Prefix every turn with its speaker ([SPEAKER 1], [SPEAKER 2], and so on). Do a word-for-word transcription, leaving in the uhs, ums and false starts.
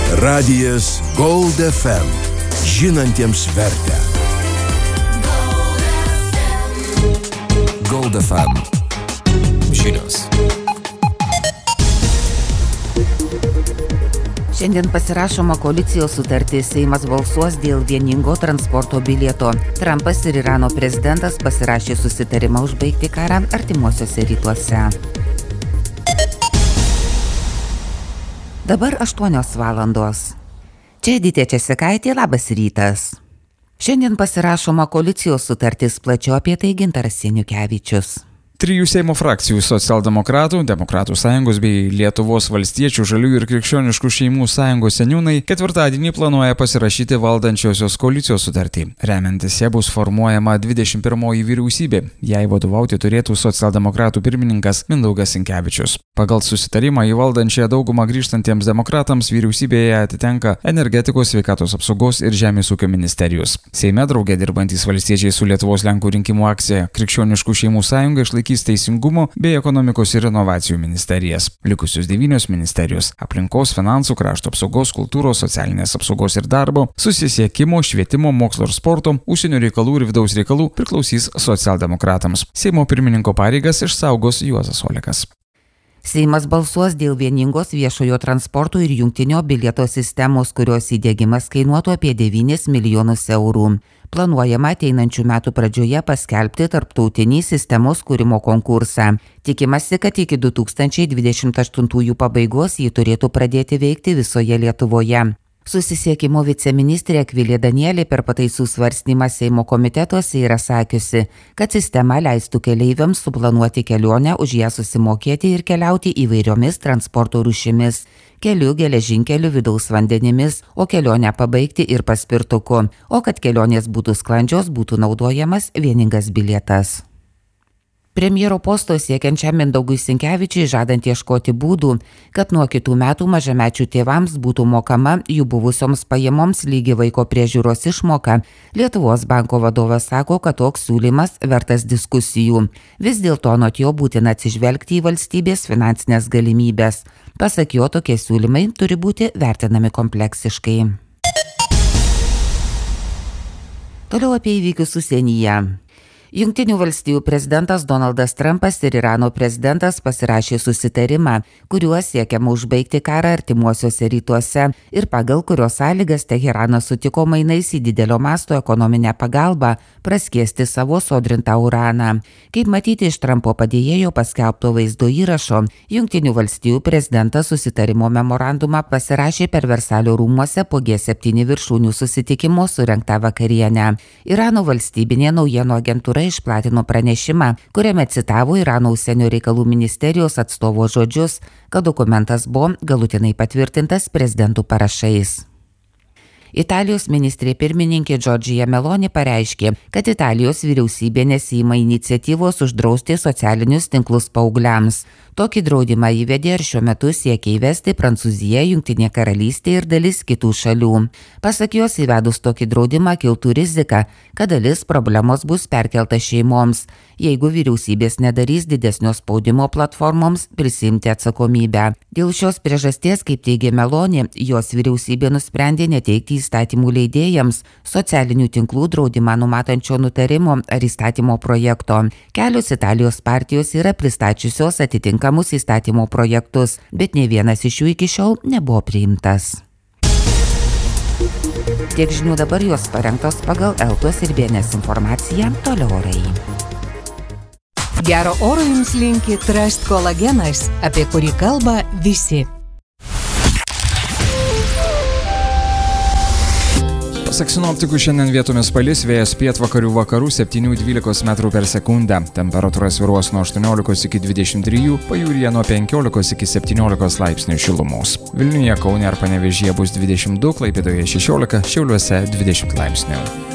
[SPEAKER 1] Radijas Gold F M. Žinantiems vertę. Gold F M. Žinios.
[SPEAKER 2] Šiandien pasirašoma koalicijos sutartis, Seimas balsuos dėl vieningo transporto bilieto. Trumpas ir Irano prezidentas pasirašė susitarimą užbaigti karą artimuosiuose rytuose. Dabar aštuonios valandos. Čia Editė Česikaitė, labas rytas. Šiandien pasirašoma koalicijos sutartis, plačiau apie tai Gintaras Seniukevičius.
[SPEAKER 3] Trijų Seimo frakcijų socialdemokratų, Demokratų sąjungos bei Lietuvos valstiečių, žaliųjų ir krikščioniškų šeimų sąjungos seniūnai ketvirtadienį planuoja pasirašyti valdančiosios koalicijos sutartį. Remiantis ją bus formuojama dvidešimt pirmoji vyriausybė. Jai vadovauti turėtų socialdemokratų pirmininkas Mindaugas Sinkevičius. Pagal susitarimą į valdančiąją daugumą grįžtantiems demokratams vyriausybėje atitenka energetikos, sveikatos apsaugos ir žemės ūkio ministerijos. Seime drauge dirbantys valstiečiai su Lietuvos Lenkų rinkimų akcija Krikščioniškų šeimų sąjunga išlaikys teisingumo bei ekonomikos ir inovacijų ministerijas. Likusios devynios ministerijos – aplinkos, finansų, krašto apsaugos, kultūros, socialinės apsaugos ir darbo, susisiekimo, švietimo, mokslo ir sporto, užsienio reikalų ir vidaus reikalų – priklausys socialdemokratams. Seimo pirmininko pareigas išsaugos Juozas Olekas.
[SPEAKER 2] Seimas balsuos dėl vieningos viešojo transporto ir jungtinio bilieto sistemos, kurios įdiegimas kainuotų apie devynis milijonus eurų. Planuojama ateinančių metų pradžioje paskelbti tarptautinį sistemos kūrimo konkursą. Tikimasi, kad iki du tūkstančiai dvidešimt aštuntųjų pabaigos jį turėtų pradėti veikti visoje Lietuvoje. Susisiekimo viceministrė Akvilė Danielė per pataisų svarstymą Seimo komitetuose yra sakiusi, kad sistema leistų keleiviams suplanuoti kelionę, už ją susimokėti ir keliauti įvairiomis transporto rūšimis – keliu, geležinkeliu, vidaus vandenimis, o kelionę pabaigti ir paspirtuku, o kad kelionės būtų sklandžios, būtų naudojamas vieningas bilietas. Premjero posto siekiančiam Mindaugui Sinkevičiui žadant ieškoti būdų, kad nuo kitų metų mažamečių tėvams būtų mokama jų buvusioms pajamoms lygi vaiko priežiūros išmoka, Lietuvos banko vadovas sako, kad toks siūlymas vertas diskusijų. Vis dėlto anot jo būtina atsižvelgti į valstybės finansinės galimybės. Pasak jo, tokie siūlymai turi būti vertinami kompleksiškai. Toliau apie įvykius užsienyje. Jungtinių valstijų prezidentas Donaldas Trumpas ir Irano prezidentas pasirašė susitarimą, kuriuo siekiama užbaigti karą artimuosiuose rytuose ir pagal kurios sąlygas Teheranas sutiko mainais į didelio masto ekonominę pagalbą praskiesti savo sodrintą uraną. Kaip matyti iš Trumpo padėjėjo paskelbto vaizdo įrašo, Jungtinių valstijų prezidentas susitarimo memorandumą pasirašė per Versalio rūmuose po G septyni viršūnių susitikimo surengtą vakarienę. Irano valstybinė naujienų agentūra išplatino pranešimą, kuriame citavo Irano užsienio reikalų ministerijos atstovo žodžius, kad dokumentas buvo galutinai patvirtintas prezidentų parašais. Italijos ministrė pirmininkė Giorgia Meloni pareiškė, kad Italijos vyriausybė nesiima iniciatyvos uždrausti socialinius tinklus paaugliams. Tokį draudimą įvedė ir šiuo metu siekia įvesti Prancūzija, Jungtinė karalystė ir dalis kitų šalių. Pasak jos, įvedus tokį draudimą kiltų rizika, kad dalis problemos bus perkelta šeimoms, jeigu vyriausybės nedarys didesnio spaudimo platformoms prisiimti atsakomybę. Dėl šios priežasties, kaip teigė Meloni, jos vyriausybė nusprendė neteikti įstatymų leidėjams socialinių tinklų draudimą numatančio nutarimo ar įstatymo projekto. Kelios Italijos partijos yra pristačiusios atitinkamus įstatymo projektus, bet nei vienas iš jų iki šiol nebuvo priimtas. Tiek žinių dabar, jos parengtos pagal Eltos ir B N S informaciją, toliau orai.
[SPEAKER 4] Gero oro jums linki Trust kolagenas, apie kurį kalba visi.
[SPEAKER 3] Pasak sinoptikų, šiandien vietomis palis, vėjas pietvakarių vakarų septynių dvylikos metrų per sekundę. Temperatūra svyruos nuo aštuoniolikos iki dvidešimt trijų, pajūryje nuo penkiolikos iki septyniolikos laipsnių šilumos. Vilniuje, Kaune ar Panevėžyje bus dvidešimt du, Klaipėdoje šešiolika, Šiauliuose dvidešimt laipsnių.